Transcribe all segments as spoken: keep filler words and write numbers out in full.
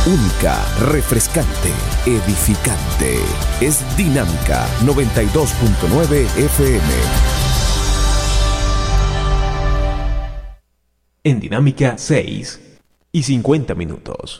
única, refrescante, edificante. Es Dinámica noventa y dos punto nueve F M. En Dinámica seis y cincuenta minutos.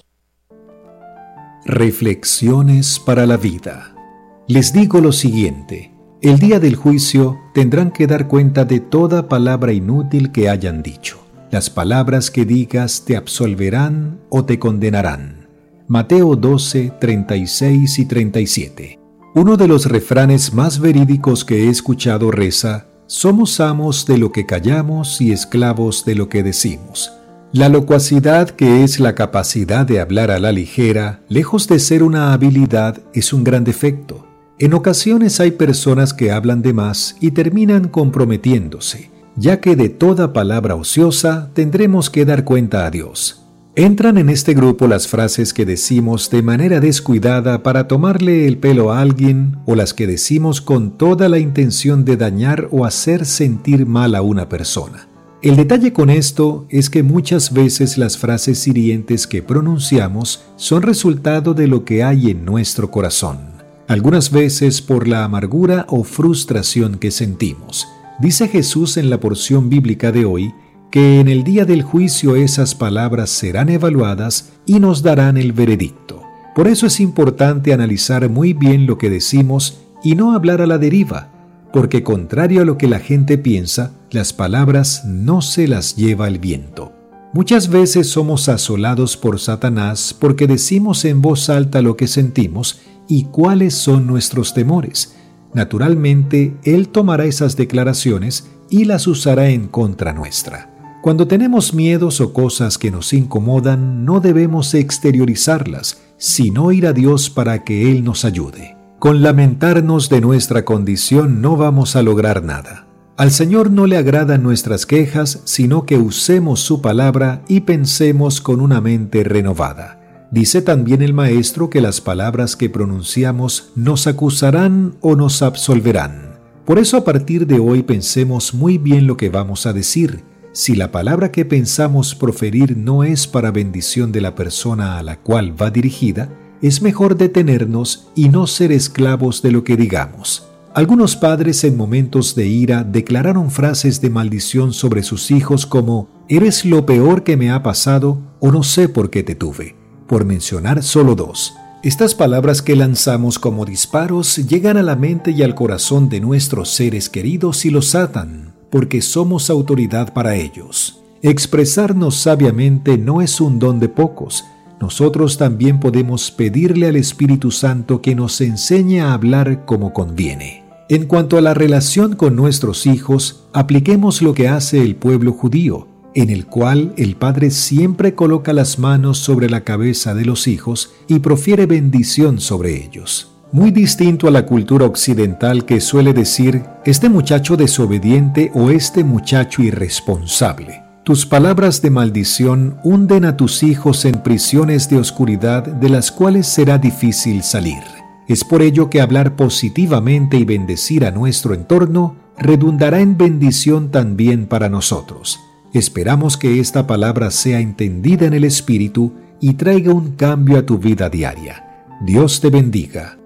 Reflexiones para la vida. Les digo lo siguiente: el día del juicio tendrán que dar cuenta de toda palabra inútil que hayan dicho. Las palabras que digas te absolverán o te condenarán. Mateo doce, treinta y seis y treinta y siete. Uno de los refranes más verídicos que he escuchado reza: somos amos de lo que callamos y esclavos de lo que decimos. La locuacidad, que es la capacidad de hablar a la ligera, lejos de ser una habilidad, es un gran defecto. En ocasiones hay personas que hablan de más y terminan comprometiéndose, ya que de toda palabra ociosa tendremos que dar cuenta a Dios. Entran en este grupo las frases que decimos de manera descuidada para tomarle el pelo a alguien, o las que decimos con toda la intención de dañar o hacer sentir mal a una persona. El detalle con esto es que muchas veces las frases hirientes que pronunciamos son resultado de lo que hay en nuestro corazón, algunas veces por la amargura o frustración que sentimos. Dice Jesús en la porción bíblica de hoy que en el día del juicio esas palabras serán evaluadas y nos darán el veredicto. Por eso es importante analizar muy bien lo que decimos y no hablar a la deriva, porque contrario a lo que la gente piensa, las palabras no se las lleva el viento. Muchas veces somos asolados por Satanás porque decimos en voz alta lo que sentimos y cuáles son nuestros temores. Naturalmente, él tomará esas declaraciones y las usará en contra nuestra. Cuando tenemos miedos o cosas que nos incomodan, no debemos exteriorizarlas, sino ir a Dios para que Él nos ayude. Con lamentarnos de nuestra condición no vamos a lograr nada. Al Señor no le agradan nuestras quejas, sino que usemos su palabra y pensemos con una mente renovada. Dice también el Maestro que las palabras que pronunciamos nos acusarán o nos absolverán. Por eso a partir de hoy pensemos muy bien lo que vamos a decir. Si la palabra que pensamos proferir no es para bendición de la persona a la cual va dirigida, es mejor detenernos y no ser esclavos de lo que digamos. Algunos padres en momentos de ira declararon frases de maldición sobre sus hijos como «eres lo peor que me ha pasado» o «no sé por qué te tuve», por mencionar solo dos. Estas palabras que lanzamos como disparos llegan a la mente y al corazón de nuestros seres queridos y los atan, porque somos autoridad para ellos. Expresarnos sabiamente no es un don de pocos. Nosotros también podemos pedirle al Espíritu Santo que nos enseñe a hablar como conviene. En cuanto a la relación con nuestros hijos, apliquemos lo que hace el pueblo judío, en el cual el padre siempre coloca las manos sobre la cabeza de los hijos y profiere bendición sobre ellos. Muy distinto a la cultura occidental que suele decir, este muchacho desobediente o este muchacho irresponsable. Tus palabras de maldición hunden a tus hijos en prisiones de oscuridad de las cuales será difícil salir. Es por ello que hablar positivamente y bendecir a nuestro entorno redundará en bendición también para nosotros. Esperamos que esta palabra sea entendida en el Espíritu y traiga un cambio a tu vida diaria. Dios te bendiga.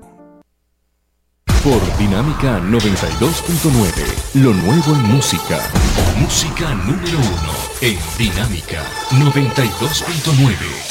Por Dinámica noventa y dos punto nueve, lo nuevo en música. Música número uno en Dinámica noventa y dos punto nueve.